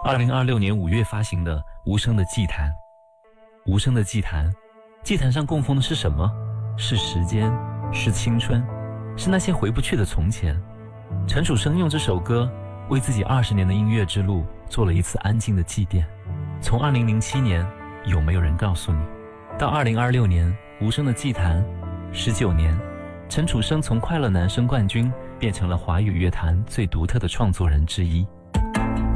2026年5月发行的《无声的祭坛》。无声的祭坛，祭坛上供奉的是什么？是时间，是青春，是那些回不去的从前。陈楚生用这首歌为自己20年的音乐之路做了一次安静的祭奠。从2007年有没有人告诉你，到2026年无声的祭坛，19年，陈楚生从快乐男声冠军变成了华语乐坛最独特的创作人之一。